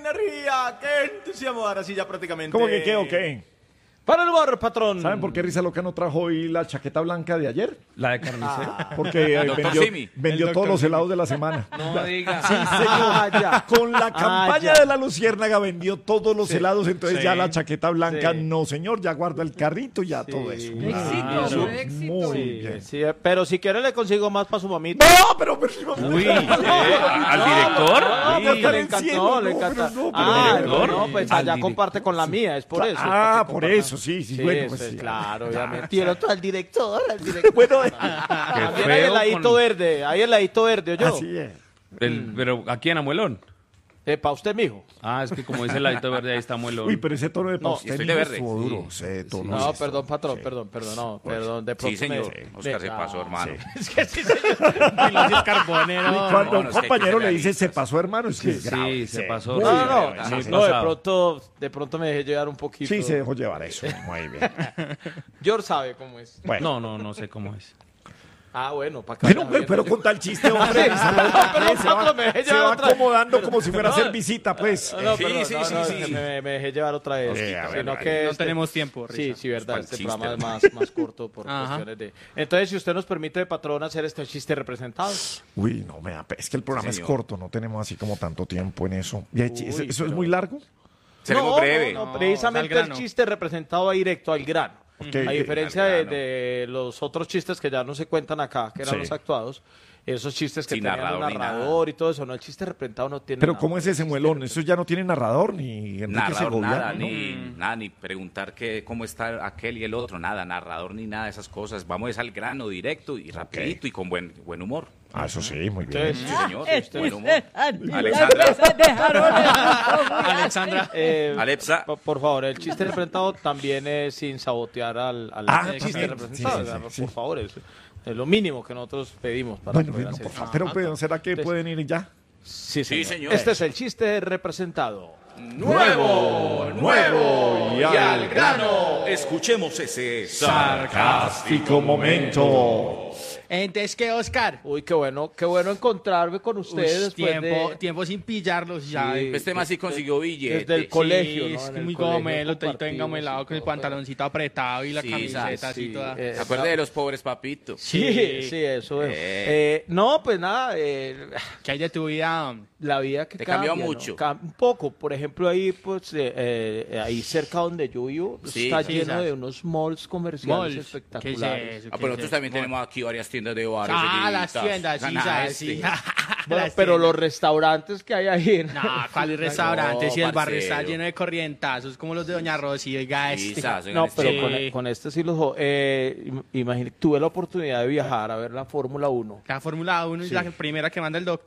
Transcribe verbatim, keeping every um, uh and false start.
energía! ¡Qué entusiasmo! Ahora sí, ya prácticamente. ¿Cómo que qué o qué? Para el bar, patrón. ¿Saben por qué Risa Loca no trajo hoy la chaqueta blanca de ayer? La de carnicero. Ah. Porque eh, Doctor vendió, Simi. vendió El todos doctor los Simi. helados de la semana. No diga. Sí, señor. Ah, ya. Con la campaña ya. de la Luciérnaga vendió todos los Sí. helados, entonces Sí. ya la chaqueta blanca, Sí. no señor, ya guarda el carrito, ya Sí. todo eso. Éxito, Ah, fue sí, éxito. Muy Sí, bien. sí, pero si quiere le consigo más para su mamita. No, pero, pero Uy, ¿al director? No, Sí. porque le Está en encantó, cielo, le no, encanta. pero no, pero ah, director. no, pues Al allá director. comparte con la mía, es por eso. Ah, para que por compartan. eso, sí, sí, bueno, pues eso es sí. claro, obviamente. Y el otro al director, al director. Bueno, También hay feo el ladito con- verde, hay el ladito verde, yo. así es. El- pero aquí en Amuelón. Eh, para usted, mijo. Ah, es que como dice el ladito verde, ahí está Amuelón. Uy, pero ese tono de No, pastel estoy de verde. estuvo duro. Sí. Ese tono, No, sí, perdón, patrón, sí. perdón, perdón, no, perdón, de pronto Sí, señor. me- Oscar me- se pasó, ah, hermano. Es que sí, señor. Pilosis Carbonero. Y cuando no, un no, es que hay que compañero ser le dice se realistas. pasó, hermano, es que es grave. Sí, se pasó. Muy No, bien. no, no, Sí, sí, no, de pasado. pronto, de pronto me dejé llevar un poquito. Sí, se dejó llevar eso. Muy bien. George sabe cómo es. Bueno, No, no, no sé cómo es. Ah, bueno, para que bueno, vaya pero, viendo. pero con tal chiste, hombre. Sí, Risa perdón, Loca, perdón, se va, perdón, me dejé se llevar va otra- acomodando como si fuera a No. hacer visita, pues. No, Sí, perdón, sí, no, sí, no, sí. es que me, me dejé llevar otra vez. Sí, a ver, Sino a ver. que No este- tenemos tiempo, Sí, Risa. sí, verdad. ¿Cuál Este chiste, programa es hermano? más, más corto por Ajá. cuestiones de... Entonces, si usted nos permite, patrón, hacer este chiste representado. Uy, no, me da pe- es que el programa Sí, es señor. corto, no tenemos así como tanto tiempo en eso. ¿Y hay chi- Uy, ¿Eso, eso es pero- muy largo? Seremos no, breve. No, no, No, precisamente al el grano. chiste representado va directo al grano. Ok. A diferencia de, Al grano. de los otros chistes que ya no se cuentan acá, que eran Sí. los actuados, esos chistes que Sin tenían narrador un ni narrador y todo eso, no, el chiste representado no tiene Pero nada. ¿cómo es ese muelón? Eso ya no tiene narrador ni Enrique Narrador, Segoviano, nada, ¿no? ni, nada, ni preguntar que, cómo está aquel y el otro, nada, narrador ni nada de esas cosas. Vamos al grano directo y rapidito y con buen, buen humor. Ah, eso sí, muy bien. Entonces, Sí, señor, este, buen humor. Alexandra. Alexandra. eh, Alexa. po- por favor, el chiste representado también es sin sabotear al, al Ah, chiste también. representado. Sí, sí, o sea, sí, por sí. favor, es, es lo mínimo que nosotros pedimos para Bueno, poder bueno, hacer por favor. esto. Pero, pero, ¿será que Entonces- pueden ir ya? Sí, señor. señor. Este es el chiste representado. Nuevo, nuevo y al grano. Escuchemos ese Sarcástico momento. Entonces, ¿qué, Oscar? Uy, qué bueno, qué bueno encontrarme con ustedes Uy, después tiempo, de... tiempo sin pillarlos, ya. Sí. Este más sí consiguió billete. Desde el Sí, colegio, ¿no? es En que el muy colegio gomelo, todo compartimos engamelado y con el todo, pantaloncito apretado y la Sí, camiseta sí, así toda. eh, ¿Se acuerda de los pobres papitos? Sí, sí, eso es. Eh. Eh, no, pues nada, eh, ¿Qué hay de tu vida? la vida que Te cambia, cambió ¿no? mucho. Cam- un poco, por ejemplo, ahí, pues, eh, eh, ahí cerca donde yo vivo, Sí, está sí, lleno ¿sabes? de unos malls comerciales Malls. ¿Qué es espectaculares. eso? Ah, ¿Qué pero es nosotros eso? también tenemos aquí varias tiendas de bares. Ah, las seguiditas. tiendas, sí, Gana ¿sabes? este. Sí. Bueno, Las pero tiendas. los restaurantes que hay ahí. No, ¿cuáles restaurantes? No, Si el barrio parcero. está lleno de corrientazos, como los de Doña Rosy, oiga, Sí, este. sas, oigan, No, este- pero Sí. con, e- con este sí los... jo- Eh, im- imagine- tuve la oportunidad de viajar a ver la Fórmula uno. La Fórmula uno es la primera que manda el doctor.